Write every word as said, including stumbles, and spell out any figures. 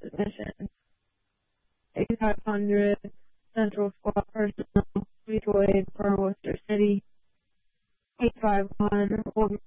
submission. eighty-five hundred Central Squad personnel deployed for Worcester City. eight five one